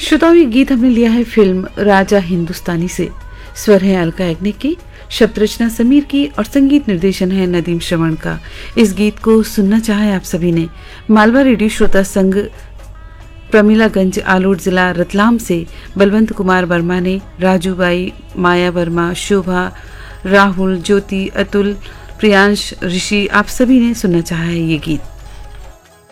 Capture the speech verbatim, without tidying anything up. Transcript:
श्रोताओं, ये गीत हमने लिया है फिल्म राजा हिंदुस्तानी से। स्वर है अलका याग्निक की, शब्द रचना समीर की और संगीत निर्देशन है नदीम श्रवण का। इस गीत को सुनना चाहे आप सभी ने। मालवा रेडियो श्रोता संघ प्रमिलागंज आलोट जिला रतलाम से बलवंत कुमार वर्मा ने, राजूबाई, माया वर्मा, शोभा, राहुल, ज्योति, अतुल, प्रियांश, ऋषि, आप सभी ने सुनना चाहा है ये गीत।